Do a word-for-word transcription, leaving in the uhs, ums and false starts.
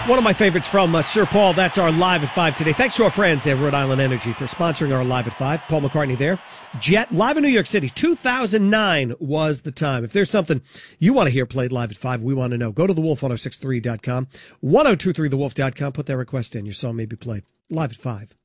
One of my favorites from uh, Sir Paul. That's our Live at five today. Thanks to our friends at Rhode Island Energy for sponsoring our Live at five. Paul McCartney there. Jet, live in New York City. two thousand nine was the time. If there's something you want to hear played live at five, we want to know. Go to the wolf ten sixty-three dot com, ten twenty-three the wolf dot com. Put that request in. Your song may be played live at five.